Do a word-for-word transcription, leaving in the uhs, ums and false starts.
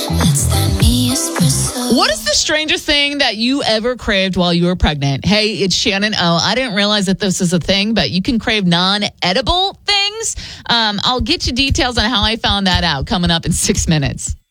What is the strangest thing that you ever craved while you were pregnant? Hey, it's Shannon O. I didn't realize that this is a thing, but you can crave non-edible things. Um, I'll get you details on how I found that out coming up in six minutes.